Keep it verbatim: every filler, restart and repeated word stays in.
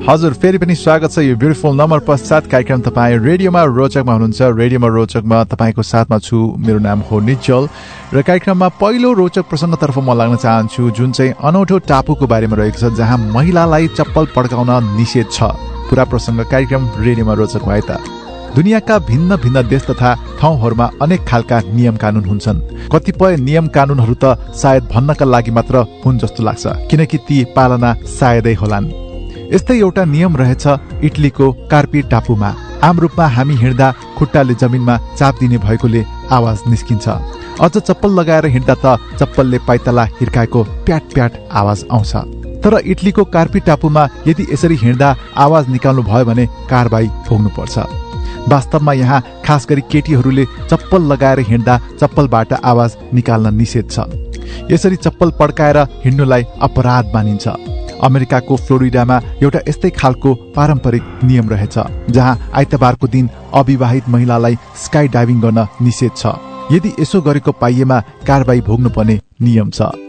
हजुर, फेरि पनि स्वागत छ यो ब्युटिफुल नम्बर पश्चात कार्यक्रम। तपाईँ रेडियोमा रोचकमा हुनुहुन्छ। रेडियोमा रोचकमा तपाईँको साथमा छु। मेरो नाम हो निश्चल र कार्यक्रममा पहिलो रोचक प्रसङ्गतर्फ म लाग्न चाहन्छु, जुन चाहिँ अनौठो टापुको बारेमा रहेको छ जहाँ महिलालाई चप्पल पड्काउन निषेध छ। पुरा प्रसङ्ग कार्यक्रम रेडियोमा रोचक भए त। दुनियाँका भिन्न भिन्न देश तथा ठाउँहरूमा अनेक खालका नियम कानुन हुन्छन्। कतिपय नियम कानुनहरू त सायद भन्नका लागि मात्र हुन् जस्तो लाग्छ, किनकि ती पालना सायदै होलान्। यस्तै एउटा नियम रहेछ इटलीको कार्पी टापुमा। आम रूपमा हामी हिँड्दा खुट्टाले जमिनमा चाप दिने भएकोले आवाज निस्किन्छ। अझ चप्पल लगाएर हिँड्दा त चप्पलले पाइतला हिर्काएको प्याट प्याट आवाज आउँछ। तर इटलीको कार्पी टापुमा यदि यसरी हिँड्दा आवाज निकाल्नु भयो भने कारबाही भोग्नुपर्छ। वास्तवमा यहाँ खास गरी केटीहरूले चप्पल लगाएर हिँड्दा चप्पलबाट आवाज निकाल्न निषेध छ। यसरी चप्पल पड्काएर हिँड्नुलाई अपराध मानिन्छ। अमेरिकाको फ्लोरिडामा एउटा यस्तै खालको पारम्परिक नियम रहेछ, जहाँ आइतबारको दिन अविवाहित महिलालाई स्काई डाइभिङ गर्न निषेध छ। यदि यसो गरेको पाइएमा कारबाही भोग्नुपर्ने नियम छ।